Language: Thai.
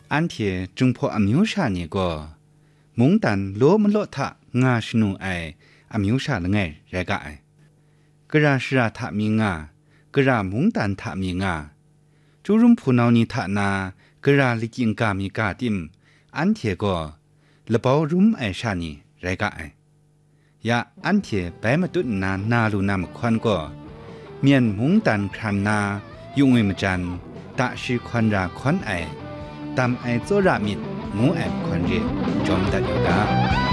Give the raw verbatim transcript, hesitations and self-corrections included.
อันเทจึงพออมิวชานี่ก็มุงตันโลมันโลทะงาชนูไออมิวชาละไงไรกะไอกระชราทะมีงากระมุงตันทะมีงาจูรุมพูนาวนีทะนากระลิกิงกามีกาติมอันเทก็ละเปารุมไอชานี่ไรกะไอยาอันเทไปมาตุนนานาลูนามควันก็เมียนมุงตันครันนายุงเวมจันตะชีควันราควันไอตามไอโซรามิดงูแอบควันเรจอมตัดอยู่กา